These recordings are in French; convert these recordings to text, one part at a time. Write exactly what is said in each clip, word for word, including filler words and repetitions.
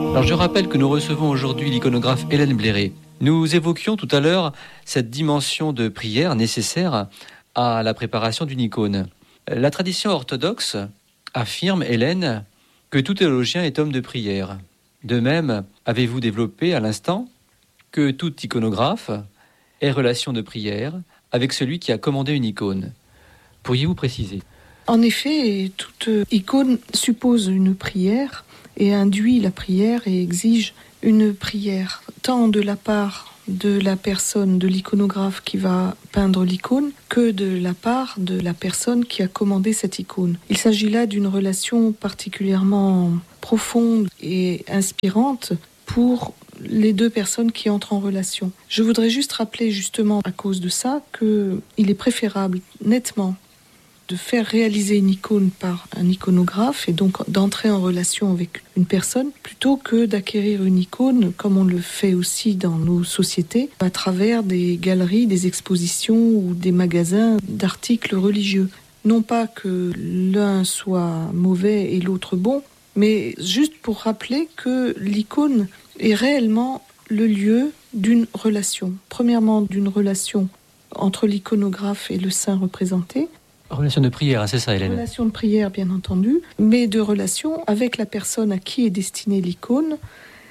Alors je rappelle que nous recevons aujourd'hui l'iconographe Hélène Bléré. Nous évoquions tout à l'heure cette dimension de prière nécessaire à la préparation d'une icône. La tradition orthodoxe affirme, Hélène, que tout théologien est homme de prière. De même, avez-vous développé à l'instant que tout iconographe est relation de prière avec celui qui a commandé une icône. Pourriez-vous préciser ? En effet, toute icône suppose une prière et induit la prière et exige une prière, tant de la part de la personne, de l'iconographe qui va peindre l'icône, que de la part de la personne qui a commandé cette icône. Il s'agit là d'une relation particulièrement profonde et inspirante pour les deux personnes qui entrent en relation. Je voudrais juste rappeler justement à cause de ça qu'il est préférable nettement de faire réaliser une icône par un iconographe et donc d'entrer en relation avec une personne plutôt que d'acquérir une icône comme on le fait aussi dans nos sociétés à travers des galeries, des expositions ou des magasins d'articles religieux. Non pas que l'un soit mauvais et l'autre bon, mais juste pour rappeler que l'icône est réellement le lieu d'une relation. Premièrement, d'une relation entre l'iconographe et le saint représenté. Relation de prière, hein, c'est ça, Hélène ? Relation de prière, bien entendu, mais de relation avec la personne à qui est destinée l'icône,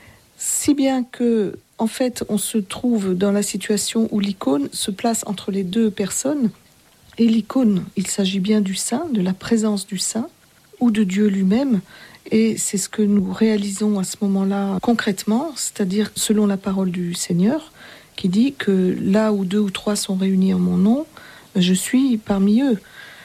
si bien que, en fait, on se trouve dans la situation où l'icône se place entre les deux personnes, et l'icône, il s'agit bien du saint, de la présence du saint, ou de Dieu lui-même, et c'est ce que nous réalisons à ce moment-là concrètement, c'est-à-dire selon la parole du Seigneur, qui dit que là où deux ou trois sont réunis en mon nom, je suis parmi eux.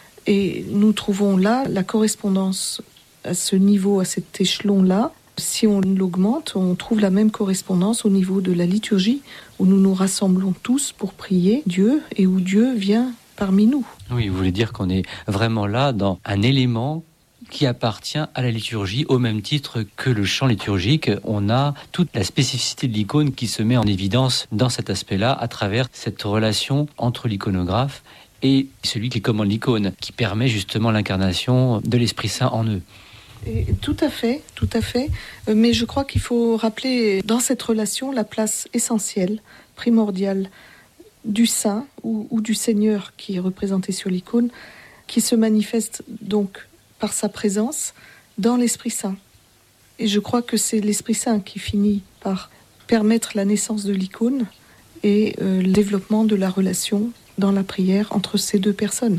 Et nous trouvons là la correspondance à ce niveau, à cet échelon-là. Si on l'augmente, on trouve la même correspondance au niveau de la liturgie, où nous nous rassemblons tous pour prier Dieu et où Dieu vient parmi nous. Oui, vous voulez dire qu'on est vraiment là dans un élément qui appartient à la liturgie, au même titre que le chant liturgique. On a toute la spécificité de l'icône qui se met en évidence dans cet aspect-là, à travers cette relation entre l'iconographe et celui qui commande l'icône, qui permet justement l'incarnation de l'Esprit Saint en eux. Et tout à fait, tout à fait. Mais je crois qu'il faut rappeler dans cette relation la place essentielle, primordiale, du Saint ou, ou du Seigneur qui est représenté sur l'icône, qui se manifeste donc par sa présence dans l'Esprit Saint. Et je crois que c'est l'Esprit Saint qui finit par permettre la naissance de l'icône et euh, le développement de la relation dans la prière entre ces deux personnes.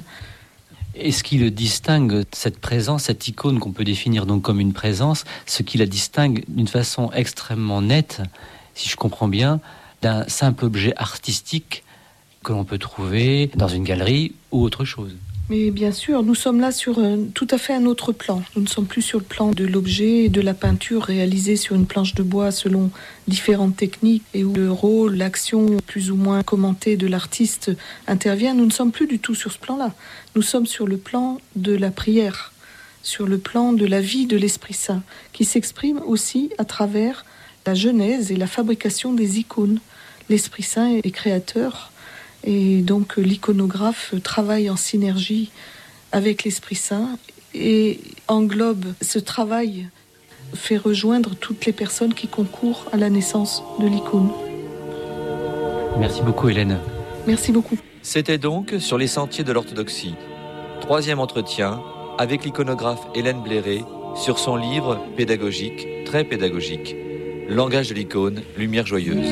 Et ce qui le distingue, cette présence, cette icône qu'on peut définir donc comme une présence, ce qui la distingue d'une façon extrêmement nette, si je comprends bien, d'un simple objet artistique que l'on peut trouver dans une galerie ou autre chose. Mais bien sûr, nous sommes là sur un, tout à fait un autre plan. Nous ne sommes plus sur le plan de l'objet et de la peinture réalisée sur une planche de bois selon différentes techniques et où le rôle, l'action plus ou moins commentée de l'artiste intervient. Nous ne sommes plus du tout sur ce plan-là. Nous sommes sur le plan de la prière, sur le plan de la vie de l'Esprit Saint, qui s'exprime aussi à travers la genèse et la fabrication des icônes. L'Esprit Saint est créateur. Et donc l'iconographe travaille en synergie avec l'Esprit Saint et englobe ce travail, fait rejoindre toutes les personnes qui concourent à la naissance de l'icône. Merci beaucoup Hélène. Merci beaucoup. C'était donc Sur les sentiers de l'orthodoxie. Troisième entretien avec l'iconographe Hélène Bléré sur son livre pédagogique, très pédagogique, Langage de l'icône, lumière joyeuse.